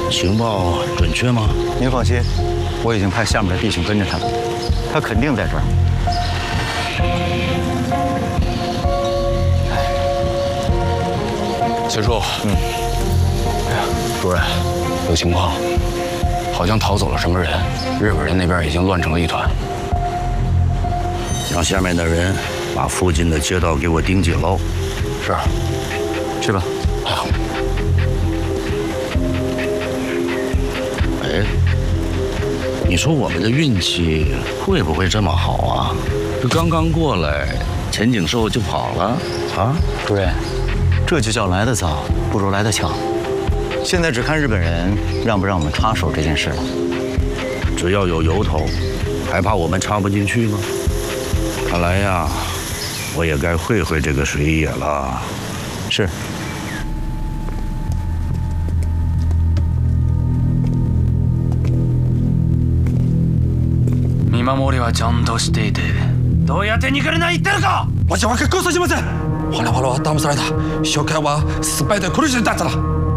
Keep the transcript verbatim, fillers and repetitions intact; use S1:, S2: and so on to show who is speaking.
S1: 情报准确吗？
S2: 您放心，我已经派下面的弟兄跟着他，他肯定在这儿。
S1: 结束。嗯。哎呀，主任，有情况，好像逃走了什么人，日本人那边已经乱成了一团。让下面的人把附近的街道给我盯紧喽。是。
S2: 去吧。
S1: 好。哎，你说我们的运气会不会这么好啊？这刚刚过来，钱景寿就跑了啊！
S2: 主任，这就叫来得早不如来得巧。现在只看日本人让不让我们插手这件事了。
S1: 只要有由头，还怕我们插不进去吗？看来呀，我也该会会这个水野了。
S2: 是。
S3: 見守りはちゃんとしていて、どうやって逃げれない言ってるか。
S4: わしは結婚させません。我々は騙された。証券はスパイで苦しんだった。